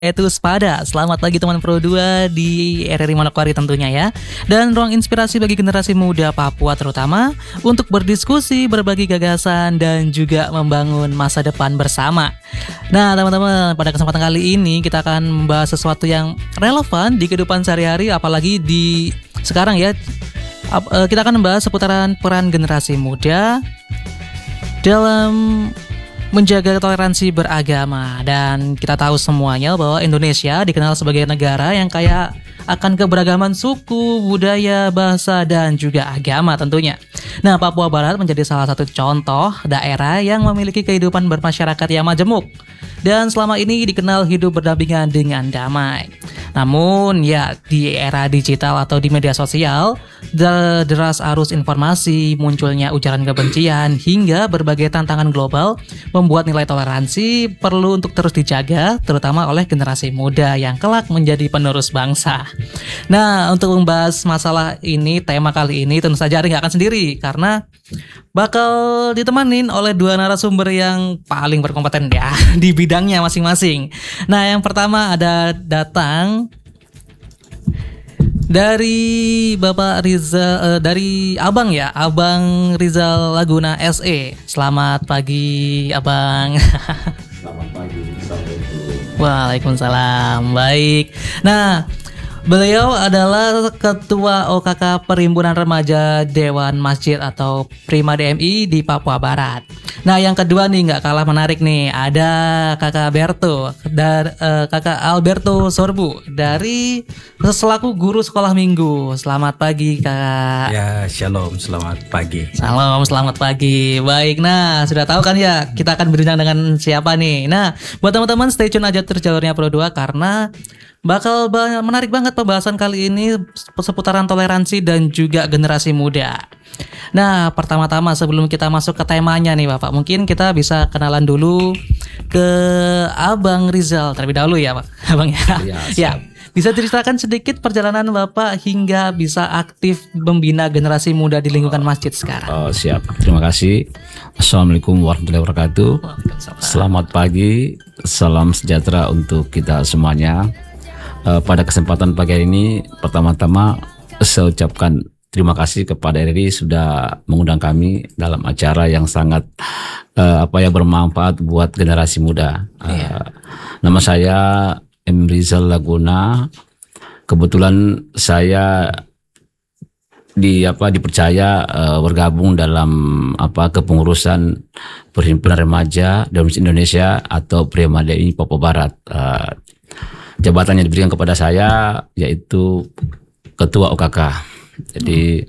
Yaitu Spada. Selamat pagi teman Pro 2 di RRI Manokwari tentunya ya. Dan ruang inspirasi bagi generasi muda Papua terutama untuk berdiskusi, berbagi gagasan dan juga membangun masa depan bersama. Nah teman-teman, pada kesempatan kali ini kita akan membahas sesuatu yang relevan di kehidupan sehari-hari, apalagi di sekarang ya. Kita akan membahas seputaran peran generasi muda dalam menjaga toleransi beragama. Dan kita tahu semuanya bahwa Indonesia dikenal sebagai negara yang kaya akan keberagaman suku, budaya, bahasa, dan juga agama tentunya. Nah, Papua Barat menjadi salah satu contoh daerah yang memiliki kehidupan bermasyarakat yang majemuk dan selama ini dikenal hidup berdampingan dengan damai. Namun ya di era digital atau di media sosial, deras arus informasi, munculnya ujaran kebencian hingga berbagai tantangan global membuat nilai toleransi perlu untuk terus dijaga, terutama oleh generasi muda yang kelak menjadi penerus bangsa. Nah, untuk membahas masalah ini, tema kali ini tentu saja Ari nggak akan sendiri karena bakal ditemanin oleh dua narasumber yang paling berkompeten ya di bidangnya masing-masing. Nah, yang pertama ada datang dari Bapak Rizal, dari Abang ya, Abang Rizal Laguna SE. Selamat pagi, Abang. Selamat pagi, Assalamualaikum. Waalaikumsalam. Baik. Nah, beliau adalah Ketua OKK Perhimpunan Remaja Dewan Masjid atau Prima DMI di Papua Barat. Nah, yang kedua nih nggak kalah menarik nih, ada Kakak Berto dari Kakak Alberto Sorbu dari selaku guru sekolah minggu. Selamat pagi, Kak. Ya, shalom, selamat pagi. Salam, selamat pagi. Baik, nah sudah tahu kan ya kita akan berbincang dengan siapa nih. Nah, buat teman-teman stay tune aja terus jalurnya Pro 2 karena bakal menarik banget pembahasan kali ini seputaran toleransi dan juga generasi muda. Nah, pertama-tama sebelum kita masuk ke temanya nih Bapak, mungkin kita bisa kenalan dulu ke Abang Rizal terlebih dahulu ya Pak. Abang ya. Ya. Bisa ceritakan sedikit perjalanan Bapak hingga bisa aktif membina generasi muda di lingkungan masjid sekarang. Oh, siap. Terima kasih. Assalamualaikum warahmatullahi wabarakatuh. Selamat pagi. Salam sejahtera untuk kita semuanya. Pada kesempatan pagi hari ini, pertama-tama saya ucapkan terima kasih kepada RRI sudah mengundang kami dalam acara yang sangat bermanfaat buat generasi muda. Nama saya M. Rizal Laguna. Kebetulan saya dipercaya bergabung dalam kepengurusan Perhimpunan Remaja Dewan Masjid Indonesia atau Prima DMI Papua Barat. Jabatan yang diberikan kepada saya yaitu Ketua OKK. Jadi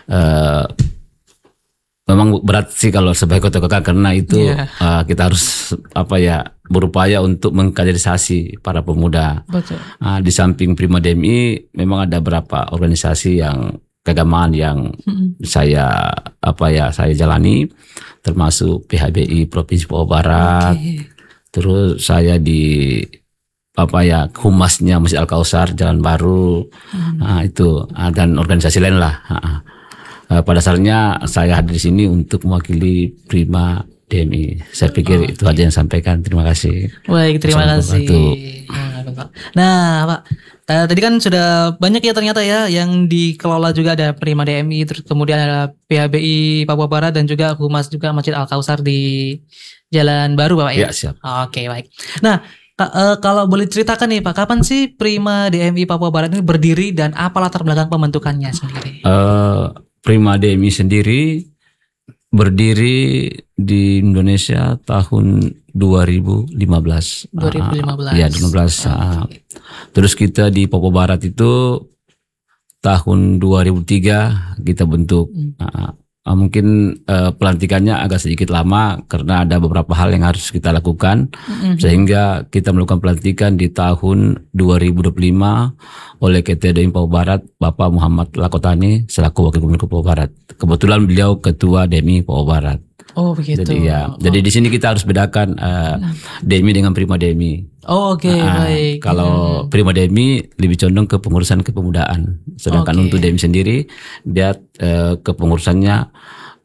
memang berat sih kalau sebagai Ketua OKK karena itu kita harus berupaya untuk mengkaderisasi para pemuda. Betul. Di samping Prima DMI memang ada beberapa organisasi yang keagamaan yang saya jalani, termasuk PHBI Provinsi Papua Barat. Terus saya di humasnya Masjid Al-Kausar Jalan Baru, itu dan organisasi lain lah. Pada dasarnya saya hadir di sini untuk mewakili Prima DMI. Saya pikir itu aja yang sampaikan. Terima kasih. Baik, terima kasih. Nah, Pak, tadi kan sudah banyak ya ternyata ya yang dikelola juga ada Prima DMI, terus kemudian ada PHBI Papua Barat dan juga humas juga Masjid Al-Kausar di Jalan Baru, Bapak ya? Ya, siap. Oke, baik. Nah, kalau boleh ceritakan nih Pak, kapan sih Prima DMI Papua Barat ini berdiri dan apa latar belakang pembentukannya sendiri? Prima DMI sendiri berdiri di Indonesia tahun 2015. 2015. Ya, 2015. Terus kita di Papua Barat itu tahun 2003 kita bentuk. Mungkin pelantikannya agak sedikit lama karena ada beberapa hal yang harus kita lakukan, sehingga kita melakukan pelantikan di tahun 2025 oleh Ketua DMI Papua Barat Bapak Muhammad Lakotani selaku Wakil Gubernur Papua Barat. Kebetulan beliau Ketua DMI Papua Barat. Oh begitu. Jadi di sini kita harus bedakan DMI dengan Prima DMI. Oh oke, baik. Kalau Prima DMI lebih condong ke pengurusan kepemudaan, sedangkan untuk DMI sendiri dia kepengurusannya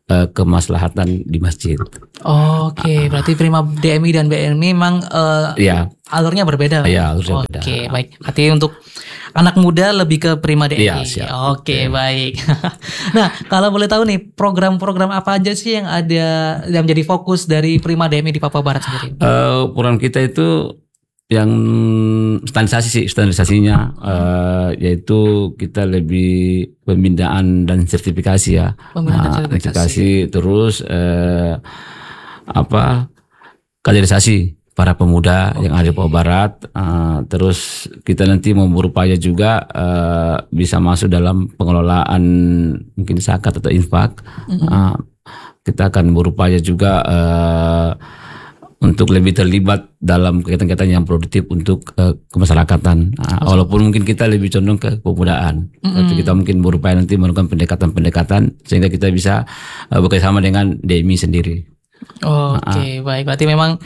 kemaslahatan di masjid. Oke, berarti Prima DMI dan BMI memang Ya, alurnya berbeda. ya alurnya beda. Oke, baik. Berarti untuk anak muda lebih ke Prima DMI. Iya, siap. Oke, baik. Nah, kalau boleh tahu nih, program-program apa aja sih yang ada yang menjadi fokus dari Prima DMI di Papua Barat sendiri? Program kita itu yang standarisasinya yaitu kita lebih pembinaan dan sertifikasi ya. Pembinaan dan sertifikasi. Terus kaderisasi para pemuda yang ada di Papua Barat. Terus kita nanti mau berupaya juga bisa masuk dalam pengelolaan mungkin zakat atau infak. Kita akan berupaya juga untuk lebih terlibat dalam kegiatan-kegiatan yang produktif untuk kemasyarakatan. Walaupun mungkin kita lebih condong ke kepemudaan. Tapi kita mungkin berupaya nanti melakukan pendekatan-pendekatan sehingga kita bisa bekerjasama dengan DMI sendiri. Oke, baik. Berarti memang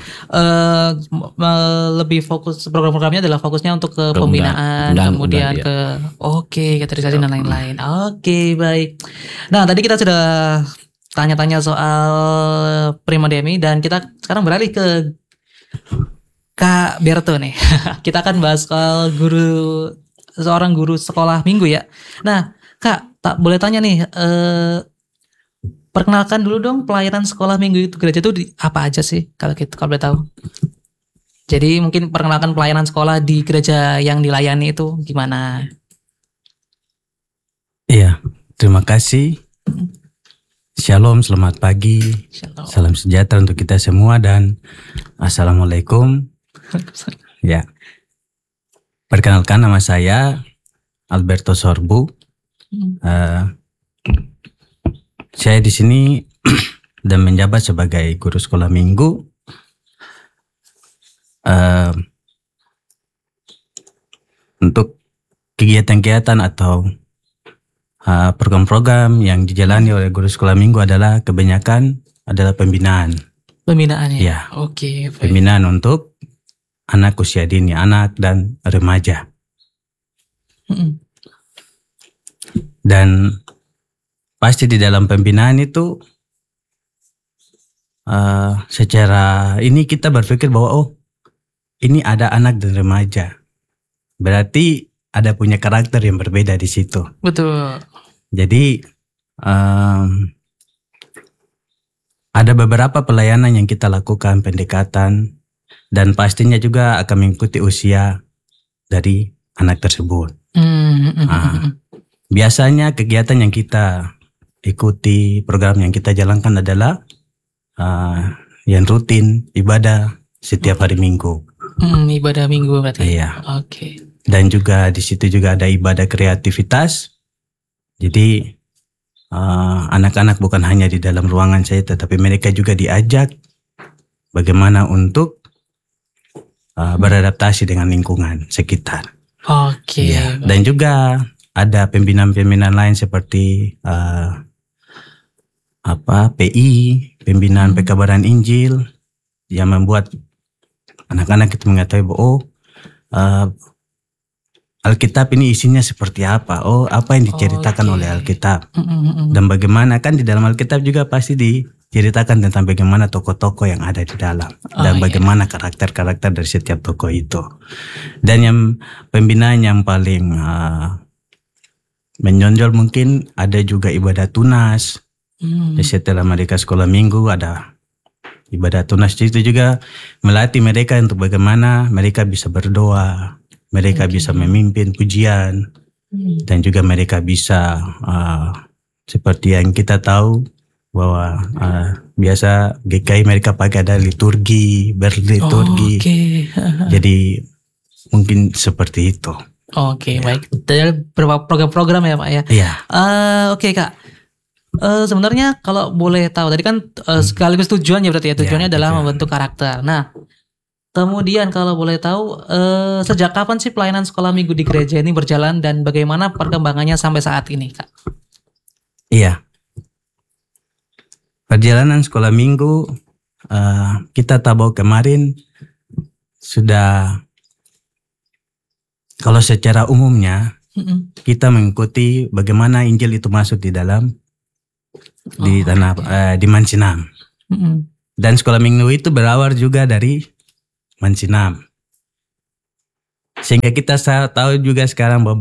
lebih fokus program-programnya adalah fokusnya untuk ke pembinaan, kemudian ke kaderisasi dan lain-lain. Oke, baik. Nah, tadi kita sudah tanya-tanya soal Prima DMI dan kita sekarang beralih ke Kak Berto nih. Kita akan bahas soal seorang guru sekolah minggu ya. Nah, Kak, tak boleh tanya nih, perkenalkan dulu dong pelayanan sekolah minggu itu gereja itu apa aja sih kalau boleh tahu? Jadi mungkin perkenalkan pelayanan sekolah di gereja yang dilayani itu gimana? Iya, terima kasih. Shalom, selamat pagi. Shalom. Salam sejahtera untuk kita semua dan Assalamualaikum. Ya, perkenalkan nama saya Alberto Sorbu. Saya di sini dan menjabat sebagai guru sekolah minggu. Untuk kegiatan-kegiatan atau program-program yang dijalani oleh guru sekolah minggu adalah kebanyakan adalah pembinaan. Pembinaan ya? Ya. Oke. Pembinaan untuk anak usia dini, anak dan remaja. Dan pasti di dalam pembinaan itu secara ini kita berpikir bahwa ini ada anak dan remaja. Berarti ada punya karakter yang berbeda di situ. Betul. Jadi ada beberapa pelayanan yang kita lakukan, pendekatan, dan pastinya juga akan mengikuti usia dari anak tersebut. Biasanya kegiatan yang kita ikuti, program yang kita jalankan adalah yang rutin ibadah setiap hari Minggu. Ibadah Minggu berarti. Iya. Oke. Dan juga di situ juga ada ibadah kreativitas. Jadi anak-anak bukan hanya di dalam ruangan saya, tetapi mereka juga diajak bagaimana untuk beradaptasi dengan lingkungan sekitar. Oke. Ya. Dan juga ada pembinaan-pembinaan lain seperti PI, pembinaan pekabaran Injil, yang membuat anak-anak itu mengetahui bahwa Alkitab ini isinya seperti apa? Apa yang diceritakan oleh Alkitab? Dan bagaimana, kan di dalam Alkitab juga pasti diceritakan tentang bagaimana tokoh-tokoh yang ada di dalam. Dan bagaimana karakter-karakter dari setiap tokoh itu. Dan yang pembinaan yang paling menonjol mungkin ada juga ibadah tunas. Setelah mereka sekolah minggu ada ibadah tunas, itu juga melatih mereka untuk bagaimana mereka bisa berdoa. Mereka bisa memimpin pujian dan juga mereka bisa seperti yang kita tahu bahwa biasa GKI mereka pakai ada liturgi, berliturgi. Jadi mungkin seperti itu. Oke, baik. Dari beberapa program-program ya Pak ya. Iya. Oke Kak. Sebenarnya kalau boleh tahu tadi kan sekaligus tujuannya berarti ya, tujuannya adalah membentuk karakter. Nah, kemudian kalau boleh tahu sejak kapan sih pelayanan sekolah minggu di gereja ini berjalan dan bagaimana perkembangannya sampai saat ini, Kak? Iya. Perjalanan sekolah minggu kita tahu kemarin sudah, kalau secara umumnya kita mengikuti bagaimana Injil itu masuk di dalam di di Mancinam. Dan sekolah minggu itu berawal juga dari Mancinam. Sehingga kita tahu juga sekarang bahwa